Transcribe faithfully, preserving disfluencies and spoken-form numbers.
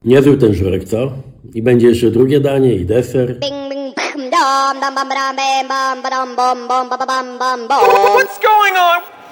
Niezły ten żurek, co? I będzie jeszcze drugie danie i deser. What's going on?